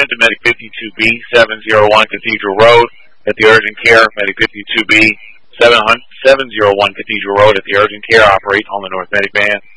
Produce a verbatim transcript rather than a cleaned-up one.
to Medic fifty-two B, seven oh one Cathedral Road at the Urgent Care. Medic fifty-two B, seven oh one Cathedral Road at the Urgent Care. Operate on the North Medic Band.